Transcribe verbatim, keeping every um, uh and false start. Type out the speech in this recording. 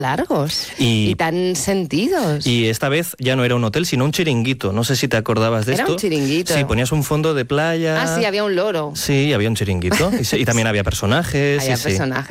largos Y, y tan sentidos. Y esta vez ya no era un hotel, sino un chiringuito. No sé si te acordabas de Era esto. un chiringuito. Sí, ponías un fondo de playa. Ah, sí, había un loro. Sí, había un chiringuito. Y, se- y también había personajes. Había y sí. personajes.